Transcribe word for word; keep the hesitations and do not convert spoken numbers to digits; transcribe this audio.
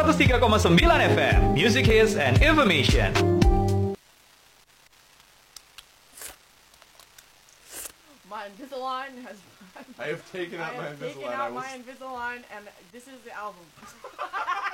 seratus tiga koma sembilan F M, Music Hits and Information. My Invisalign has. I have taken out I my have taken Invisalign. I out will my Invisalign, and this is the album.